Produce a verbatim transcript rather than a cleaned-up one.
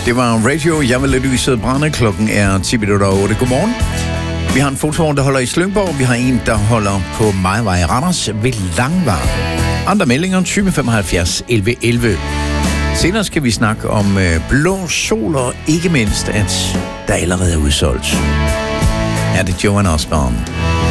Det var Radio. Jeg vil lade lyset brænde. Klokken er ti minutter over otte. Godmorgen. Vi har en fotovogn, der holder i Slyngborg. Vi har en, der holder på Majvej Randers ved Langvar. Andre meldinger tyve femoghalvfjerds elleve elleve. Senere skal vi snakke om øh, blå sol og ikke mindst, at der allerede er udsolgt. Her er det Joan Osborne.